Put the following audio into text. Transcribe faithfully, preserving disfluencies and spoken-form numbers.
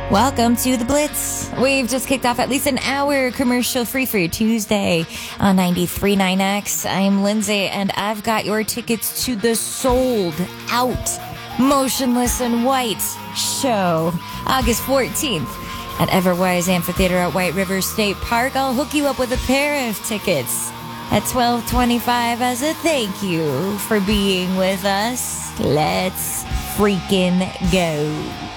Welcome to The Blitz. We've just kicked off at least an hour commercial-free for your Tuesday on ninety-three point nine X. I'm Lindsay, and I've got your tickets to the sold-out Motionless in White show, August fourteenth at Everwise Amphitheater at White River State Park. I'll hook you up with a pair of tickets at twelve twenty-five as a thank you for being with us. Let's freaking go.